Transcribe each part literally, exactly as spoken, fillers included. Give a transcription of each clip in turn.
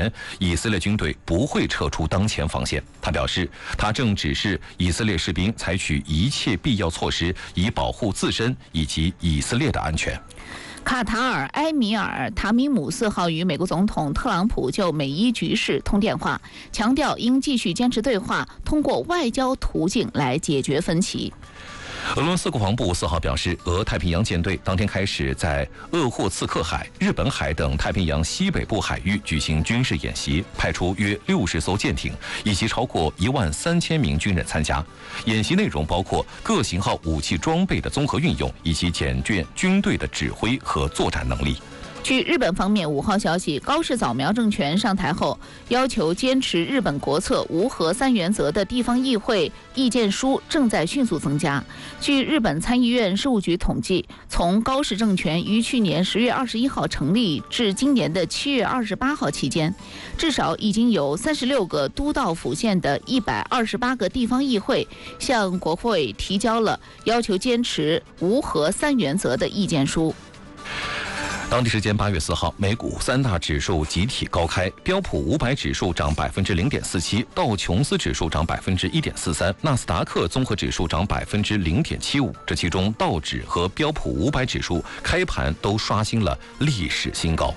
前，以色列军队不会撤出当前防线。他表示，他正指示以色列士兵采取一切必要措施，以保护自身以及以色列的安全。 卡塔尔埃米尔塔米姆四号与美国总统特朗普就美伊局势通电话，强调应继续坚持对话，通过外交途径来解决分歧。 俄罗斯国防部四号表示，俄太平洋舰队当天开始在鄂霍次克海、日本海等太平洋西北部海域举行军事演习，派出约六十艘舰艇以及超过一万三千名军人参加。演习内容包括各型号武器装备的综合运用，以及检验军队的指挥和作战能力。 据日本方面五号消息，高市早苗政权上台后，要求坚持日本国策无核三原则的地方议会意见书正在迅速增加。据日本参议院事务局统计，从高市政权于去年十月二十一号成立至今年的七月二十八号期间，至少已经有三十六个都道府县的一百二十八个地方议会向国会提交了要求坚持无核三原则的意见书。 当地时间八月四号，美股三大指数集体高开，标普五百指数涨百分之零点四七，道琼斯指数涨百分之一点四三，纳斯达克综合指数涨百分之零点七五。这其中，道指和标普五百指数开盘都刷新了历史新高。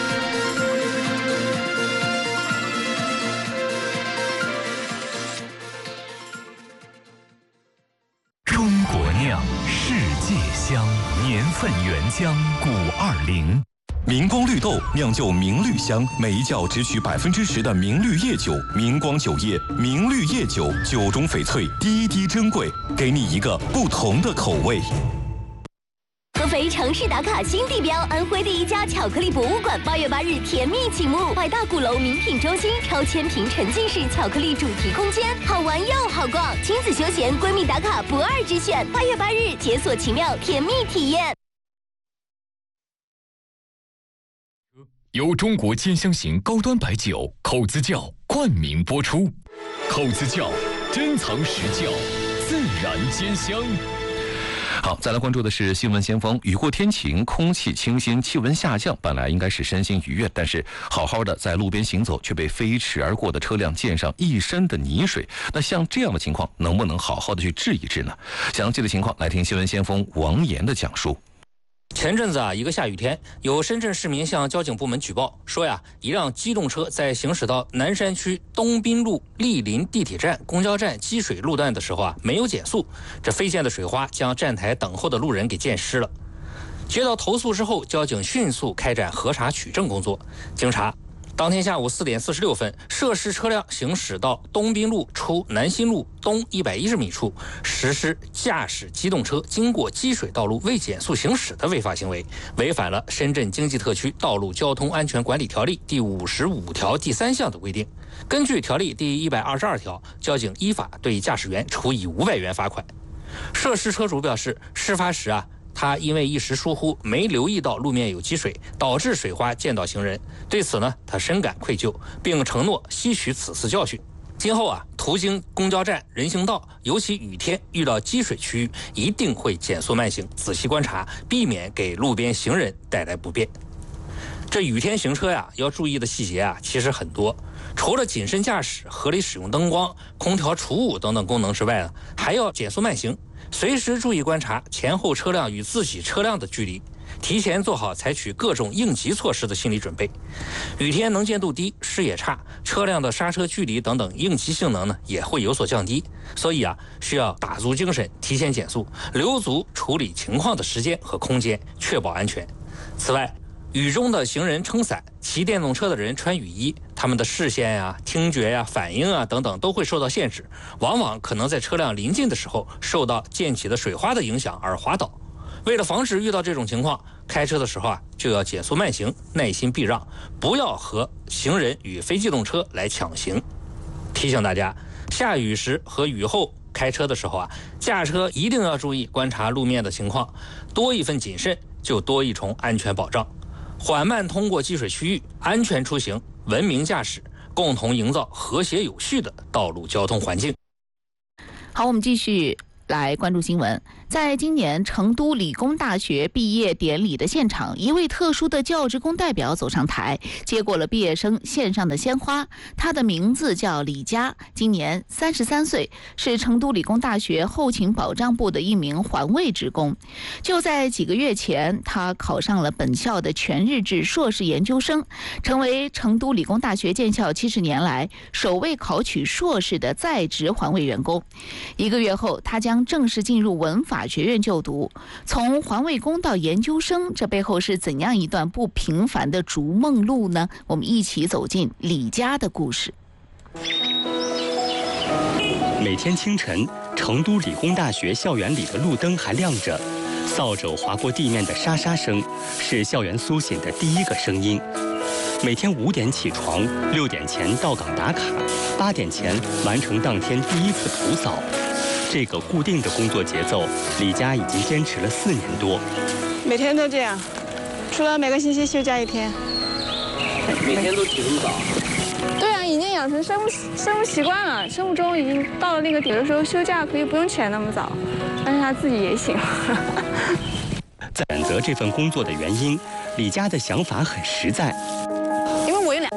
中国酿，世界香，年份原浆古二零。明光绿豆酿就明绿香，每一窖只取百分之十的明绿叶酒。明光酒业，明绿叶酒，酒中翡翠，滴滴珍贵，给你一个不同的口味。 合肥城市打卡新地标，安徽第一家巧克力博物馆八月八日甜蜜启幕，百大鼓楼名品中心，超千平沉浸式巧克力主题空间，好玩又好逛，亲子休闲闺蜜打卡不二之选。八月八日解锁奇妙甜蜜体验。 由中国兼香型高端白酒口子窖冠名播出，口子窖珍藏实窖，自然兼香。 好，再来关注的是新闻先锋。雨过天晴，空气清新，气温下降，本来应该是身心愉悦，但是好好的在路边行走，却被飞驰而过的车辆溅上一身的泥水。那像这样的情况，能不能好好的去治一治呢？详细的情况来听新闻先锋王岩的讲述。 前阵子啊，一个下雨天，有深圳市民向交警部门举报说呀，一辆机动车在行驶到南山区东滨路莅临地铁站、公交站积水路段的时候啊，没有减速，这飞溅的水花将站台等候的路人给溅湿了。接到投诉之后，交警迅速开展核查取证工作。经查，当天下午四点四十六分，涉事车辆行驶到东滨路出南新路东一百一十米处，实施驾驶机动车经过积水道路未减速行驶的违法行为，违反了《深圳经济特区道路交通安全管理条例》第五十五条第三项的规定。根据条例第一百二十二条，交警依法对驾驶员处以五百元罚款。涉事车主表示，事发时啊。他因为一时疏忽，没留意到路面有积水，导致水花溅到行人。对此呢，他深感愧疚，并承诺吸取此次教训。今后啊，途经公交站、人行道，尤其雨天遇到积水区域，一定会减速慢行，仔细观察，避免给路边行人带来不便。这雨天行车呀，要注意的细节啊，其实很多。除了谨慎驾驶、合理使用灯光、空调除雾等等功能之外呢，还要减速慢行。随时注意观察前后车辆与自己车辆的距离，提前做好采取各种应急措施的心理准备。雨天能见度低，视野差，车辆的刹车距离等等应急性能呢也会有所降低，所以啊，需要打足精神，提前减速，留足处理情况的时间和空间，确保安全。此外，雨中的行人撑伞，骑电动车的人穿雨衣，他们的视线呀、听觉呀、反应啊等等都会受到限制，往往可能在车辆临近的时候受到溅起的水花的影响而滑倒。为了防止遇到这种情况，开车的时候啊就要减速慢行，耐心避让，不要和行人与非机动车来抢行。提醒大家，下雨时和雨后开车的时候啊，驾车一定要注意观察路面的情况，多一份谨慎，就多一重安全保障。缓慢通过积水区域，安全出行，文明驾驶，共同营造和谐有序的道路交通环境。 好，我们继续来关注新闻。 在今年成都理工大学毕业典礼的现场，一位特殊的教职工代表走上台，接过了毕业生献上的鲜花。他的名字叫李佳，今年三十三岁，是成都理工大学后勤保障部的一名环卫职工。就在几个月前，他考上了本校的全日制硕士研究生，成为成都理工大学建校七十年来首位考取硕士的在职环卫员工。一个月后，他将正式进入文法学院就读。从环卫工到研究生，这背后是怎样一段不平凡的逐梦路呢？我们一起走进李佳的故事。 每天清晨，成都理工大学校园里的路灯还亮着，扫帚划过地面的沙沙声是校园苏醒的第一个声音。每天五点起床，六点前到岗打卡，八点前完成当天第一次普扫。这个固定的工作节奏，李佳已经坚持了四年多。 每天都这样，除了每个星期休假一天。 每天都起这么早？ 对啊，已经养成生物生物习惯了。生物钟已经到了那个点，有的时候休假可以不用起来那么早，但是他自己也醒。 在选择这份工作的原因，李佳的想法很实在。 因为我有两。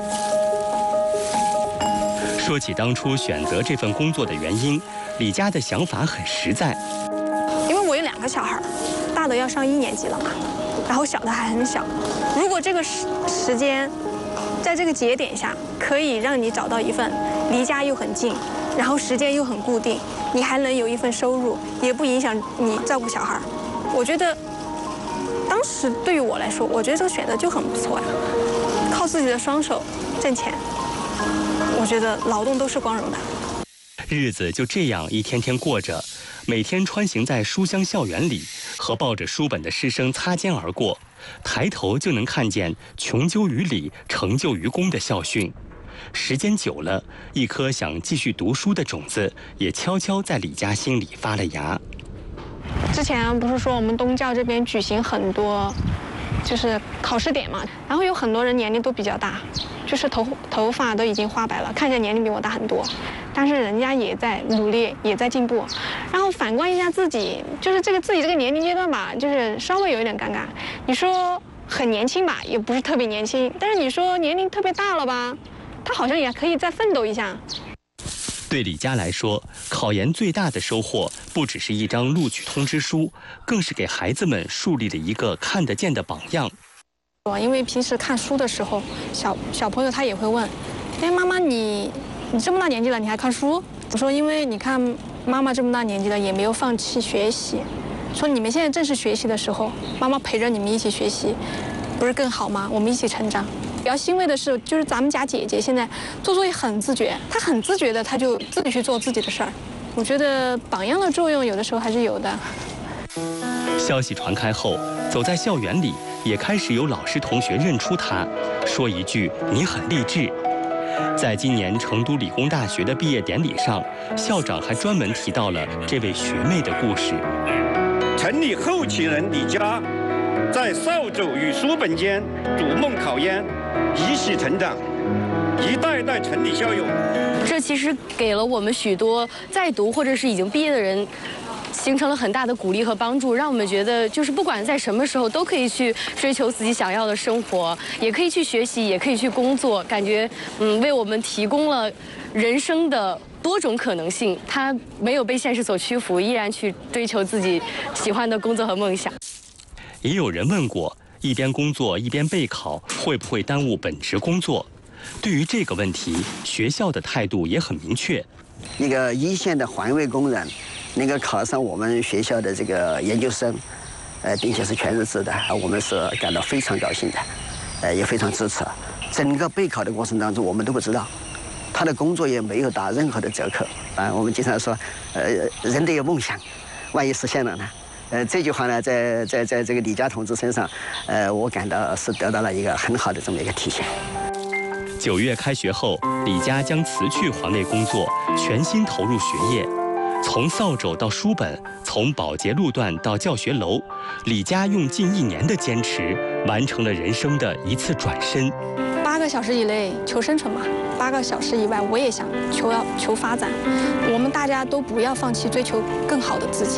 说起当初选择这份工作的原因，李佳的想法很实在。 因为我有两个小孩，大的要上一年级了嘛，然后小的还很小。如果这个时时间，在这个节点下，可以让你找到一份离家又很近，然后时间又很固定，你还能有一份收入，也不影响你照顾小孩，我觉得当时对于我来说，我觉得这个选择就很不错呀。靠自己的双手挣钱，我觉得劳动都是光荣的。 日子就这样一天天过着，每天穿行在书香校园里，和抱着书本的师生擦肩而过，抬头就能看见“穷究于理，成就于功”的校训。时间久了，一颗想继续读书的种子也悄悄在李佳心里发了芽。 之前不是说我们东教这边举行很多就是考试点嘛，然后有很多人年龄都比较大，就是头头发都已经花白了，看起来年龄比我大很多，但是人家也在努力，也在进步。然后反观一下自己，就是这个自己这个年龄阶段吧，就是稍微有一点尴尬。你说很年轻吧，也不是特别年轻，但是你说年龄特别大了吧，他好像也可以再奋斗一下。 对李佳来说，考研最大的收获不只是一张录取通知书，更是给孩子们树立了一个看得见的榜样。 因为平时看书的时候，小小朋友他也会问：“哎，妈妈，你你这么大年纪了，你还看书？”我说：“因为你看妈妈这么大年纪了，也没有放弃学习。说你们现在正是学习的时候，妈妈陪着你们一起学习，不是更好吗？我们一起成长。”比较欣慰的是，就是咱们家姐姐现在做作业很自觉，她很自觉的，她就自己去做自己的事儿。我觉得榜样的作用有的时候还是有的。 消息传开后，走在校园里，也开始有老师同学认出她，说一句“你很励志”。在今年成都理工大学的毕业典礼上，校长还专门提到了这位学妹的故事。 城里后勤人李佳，在扫帚与书本间逐梦考研，一起成长，一代代城里校友。 这其实给了我们许多在读或者是已经毕业的人，形成了很大的鼓励和帮助，让我们觉得就是不管在什么时候都可以去追求自己想要的生活，也可以去学习，也可以去工作，感觉嗯为我们提供了人生的多种可能性。他没有被现实所屈服，依然去追求自己喜欢的工作和梦想。 也有人问过，一边工作一边备考，会不会耽误本职工作？对于这个问题，学校的态度也很明确。 一个一线的环卫工人能够考上我们学校的这个研究生，呃，并且是全日制的，我们是感到非常高兴的，呃，也非常支持。整个备考的过程当中，我们都不知道，他的工作也没有打任何的折扣啊。我们经常说，呃，人都有梦想，万一实现了呢？呃，这句话呢，在在在这个李佳同志身上，呃，我感到是得到了一个很好的这么一个体现。 九月开学后，李佳将辞去环卫工作，全心投入学业。从扫帚到书本，从保洁路段到教学楼，李佳用近一年的坚持，完成了人生的一次转身。 八个小时以内求生存嘛，八个小时以外我也想求要求发展。我们大家都不要放弃追求更好的自己。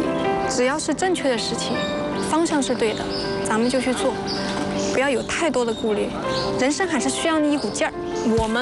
只要是正确的事情，方向是对的，咱们就去做，不要有太多的顾虑。人生还是需要你一股劲儿。我们